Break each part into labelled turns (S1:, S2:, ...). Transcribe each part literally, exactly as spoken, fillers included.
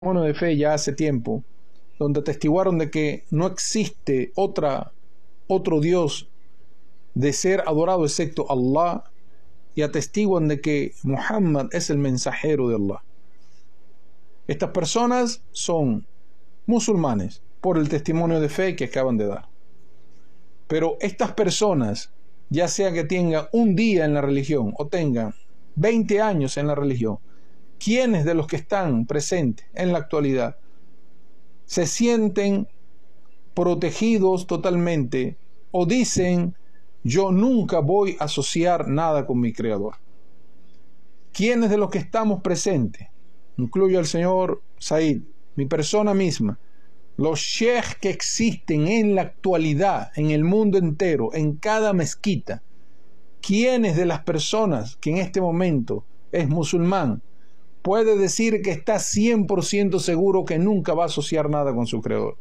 S1: testimonio de fe ya hace tiempo, donde atestiguaron de que no existe otra, otro Dios de ser adorado excepto Allah, y atestiguan de que Muhammad es el mensajero de Allah. Estas personas son musulmanes por el testimonio de fe que acaban de dar. Pero estas personas, ya sea que tengan un día en la religión o tengan veinte años en la religión, ¿quiénes de los que están presentes en la actualidad se sienten protegidos totalmente o dicen: yo nunca voy a asociar nada con mi Creador? ¿Quiénes de los que estamos presentes, incluyo al señor Said, mi persona misma, los sheikhs que existen en la actualidad en el mundo entero, en cada mezquita, quiénes de las personas que en este momento es musulmán puede decir que está cien por ciento seguro que nunca va a asociar nada con su Creador?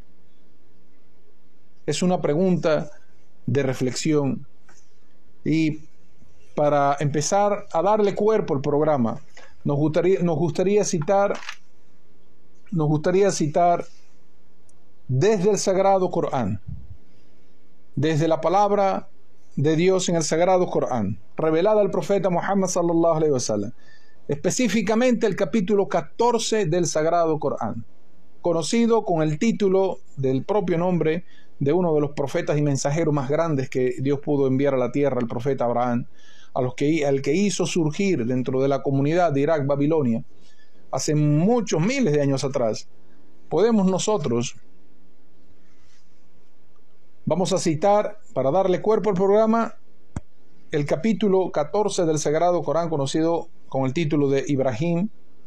S1: Es una pregunta de reflexión. Y para empezar a darle cuerpo al programa, nos gustaría, nos gustaría citar, nos gustaría citar desde el Sagrado Corán, desde la palabra de Dios en el Sagrado Corán, revelada al profeta Muhammad sallallahu alaihi wasallam, específicamente el capítulo catorce del Sagrado Corán, conocido con el título del propio nombre de uno de los profetas y mensajeros más grandes que Dios pudo enviar a la tierra, el profeta Abraham, a los que, al que hizo surgir dentro de la comunidad de Irak, Babilonia, hace muchos miles de años atrás. Podemos nosotros, vamos a citar, para darle cuerpo al programa, el capítulo catorce del Sagrado Corán, conocido con el título de Ibrahim,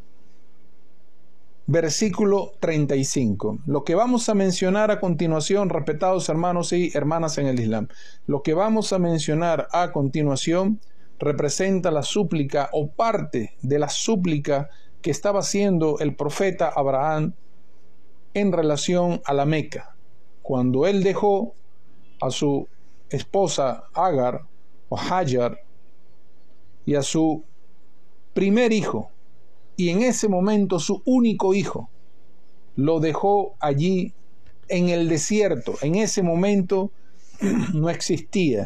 S1: versículo treinta y cinco. Lo que vamos a mencionar a continuación, respetados hermanos y hermanas en el Islam, lo que vamos a mencionar a continuación representa la súplica o parte de la súplica que estaba haciendo el profeta Abraham en relación a la Meca, cuando él dejó a su esposa Agar o Hajar y a su primer hijo, y en ese momento su único hijo, lo dejó allí en el desierto. En ese momento no existía,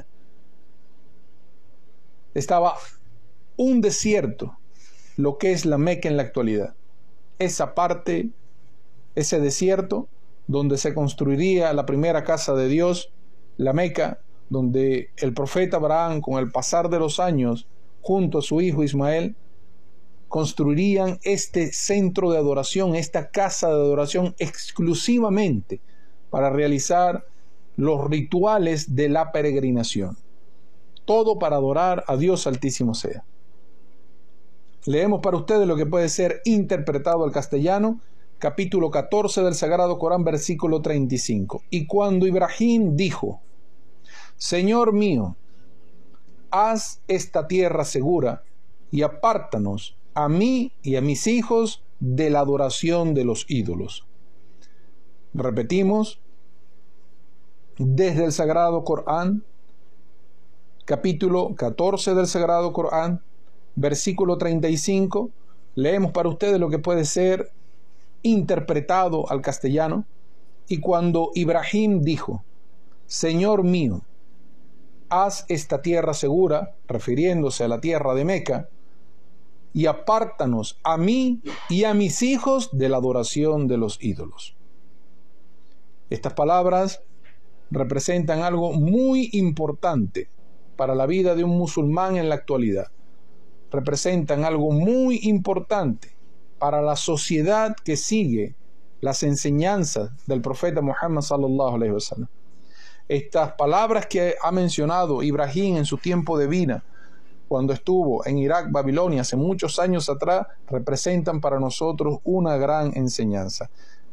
S1: estaba un desierto, lo que es la Meca en la actualidad. Esa parte, ese desierto donde se construiría la primera casa de Dios, la Meca, donde el profeta Abraham, con el pasar de los años, junto a su hijo Ismael, construirían este centro de adoración, esta casa de adoración exclusivamente para realizar los rituales de la peregrinación. Todo para adorar a Dios Altísimo sea. Leemos para ustedes lo que puede ser interpretado al castellano, capítulo catorce del Sagrado Corán, versículo treinta y cinco. Y cuando Ibrahim dijo: Señor mío, haz esta tierra segura y apártanos a mí y a mis hijos de la adoración de los ídolos. Repetimos, desde el Sagrado Corán, capítulo catorce del Sagrado Corán, versículo treinta y cinco, leemos para ustedes lo que puede ser interpretado al castellano. Y cuando Ibrahim dijo: Señor mío, haz esta tierra segura, refiriéndose a la tierra de Meca, y apártanos a mí y a mis hijos de la adoración de los ídolos. Estas palabras representan algo muy importante para la vida de un musulmán en la actualidad. Representan algo muy importante para la sociedad que sigue las enseñanzas del profeta Muhammad sallallahu alaihi wasallam. Estas palabras que ha mencionado Ibrahim en su tiempo de vida, cuando estuvo en Irak, Babilonia, hace muchos años atrás, representan para nosotros una gran enseñanza.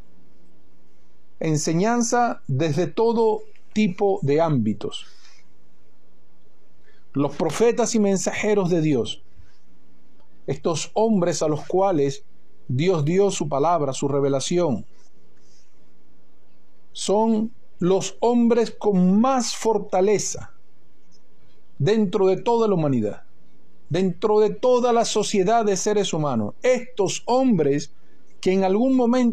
S1: Enseñanza desde todo tipo de ámbitos. Los profetas y mensajeros de Dios, estos hombres a los cuales Dios dio su palabra, su revelación, son los hombres con más fortaleza dentro de toda la humanidad, dentro de toda la sociedad de seres humanos. Estos hombres que en algún momento